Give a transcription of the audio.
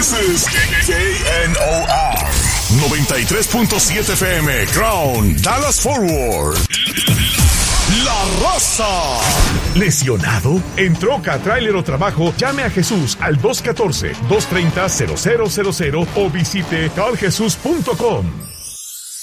This is KNOR 93.7 FM, Crown, Dallas Forward. La Raza. ¿Lesionado? En troca, tráiler o trabajo, llame a Jesús al 214-230-0000 o visite carljesus.com.